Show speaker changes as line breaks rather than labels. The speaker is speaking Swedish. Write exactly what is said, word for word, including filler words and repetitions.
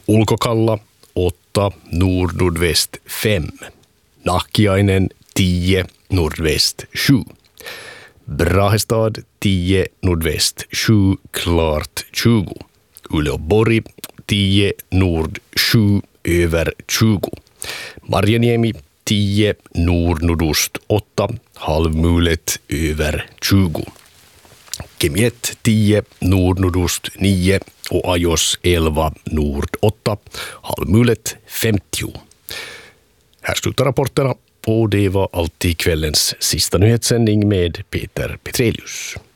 Ulkokalla åtta, nord-nordväst fem. Nahkiainen tio, nordväst sju. Brahestad tio, nordväst sju, klart tjugo. Uleåborg tio, nord sju, över tjugo. Marjaniemi tio, nord-nordost åtta, halvmulet över tjugo. Kemiet tio, nord-nordost nio och Ajos elva, nord åtta, halvmulet femtio. Här slutar rapporterna och det var allt i kvällens sista nyhetssändning med Peter Petrelius.